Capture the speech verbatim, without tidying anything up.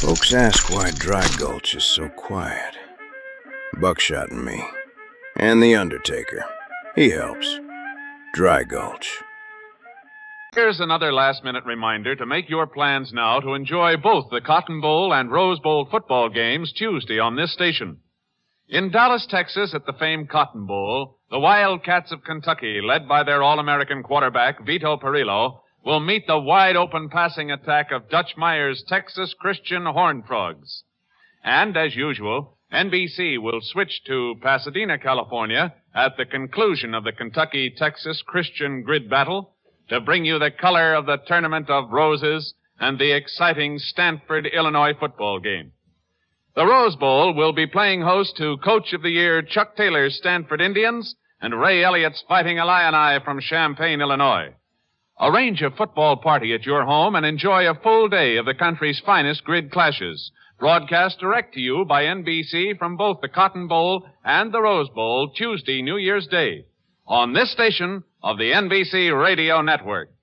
Folks ask why Dry Gulch is so quiet. Buckshot and me. And the Undertaker. He helps. Dry Gulch. Here's another last-minute reminder to make your plans now to enjoy both the Cotton Bowl and Rose Bowl football games Tuesday on this station. In Dallas, Texas, at the famed Cotton Bowl, the Wildcats of Kentucky, led by their All-American quarterback, Vito Perillo, will meet the wide-open passing attack of Dutch Meyer's Texas Christian Horned Frogs. And, as usual, N B C will switch to Pasadena, California, at the conclusion of the Kentucky-Texas Christian Grid Battle to bring you the color of the Tournament of Roses and the exciting Stanford, Illinois football game. The Rose Bowl will be playing host to Coach of the Year Chuck Taylor's Stanford Indians and Ray Elliott's Fighting Illini from Champaign, Illinois. Arrange a football party at your home and enjoy a full day of the country's finest grid clashes, broadcast direct to you by N B C from both the Cotton Bowl and the Rose Bowl Tuesday, New Year's Day, on this station of the N B C Radio Network.